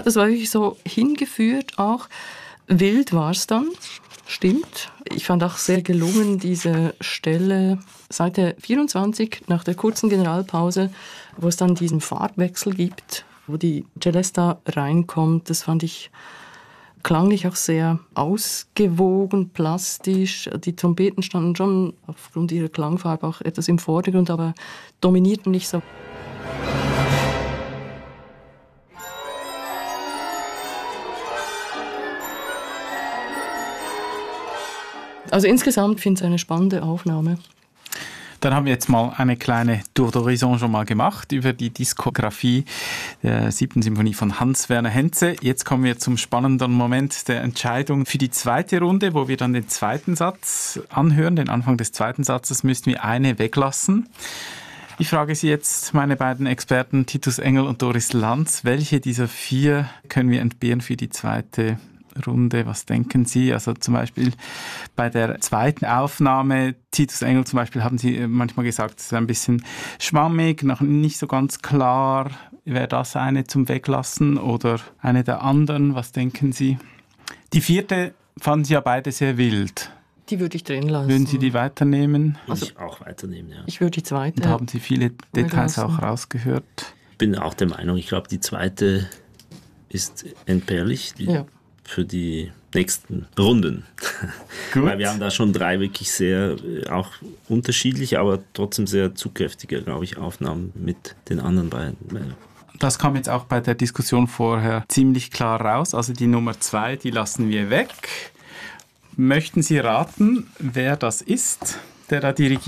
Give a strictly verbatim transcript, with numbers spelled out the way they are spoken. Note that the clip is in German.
das war wirklich so hingeführt auch. Wild war es dann, stimmt. Ich fand auch sehr gelungen diese Stelle, Seite vierundzwanzig, nach der kurzen Generalpause, wo es dann diesen Farbwechsel gibt, wo die Celesta reinkommt. Das fand ich klanglich auch sehr ausgewogen, plastisch. Die Trompeten standen schon aufgrund ihrer Klangfarbe auch etwas im Vordergrund, aber dominierten nicht so. Also insgesamt finde ich es eine spannende Aufnahme. Dann haben wir jetzt mal eine kleine Tour d'Horizon schon mal gemacht über die Diskografie der siebten Symphonie von Hans-Werner Henze. Jetzt kommen wir zum spannenden Moment der Entscheidung für die zweite Runde, wo wir dann den zweiten Satz anhören. Den Anfang des zweiten Satzes müssten wir eine weglassen. Ich frage Sie jetzt, meine beiden Experten, Titus Engel und Doris Lanz, welche dieser vier können wir entbehren für die zweite Runde? Was denken Sie? Also zum Beispiel bei der zweiten Aufnahme, Titus Engel zum Beispiel, haben Sie manchmal gesagt, es ist ein bisschen schwammig, noch nicht so ganz klar. Wäre das eine zum Weglassen oder eine der anderen? Was denken Sie? Die vierte fanden Sie ja beide sehr wild. Die würde ich drin lassen. Würden Sie die weiternehmen? Würde also, ich auch weiternehmen, ja. Ich würde die zweite. Und haben Sie viele Details lassen. auch rausgehört? Ich bin auch der Meinung, ich glaube, die zweite ist entbehrlich. Die ja. Für die nächsten Runden. Gut. Weil wir haben da schon drei wirklich sehr, auch unterschiedliche, aber trotzdem sehr zugkräftige, glaube ich, Aufnahmen mit den anderen beiden. Das kam jetzt auch bei der Diskussion vorher ziemlich klar raus. Also die Nummer zwei, die lassen wir weg. Möchten Sie raten, wer das ist, der da dirigiert?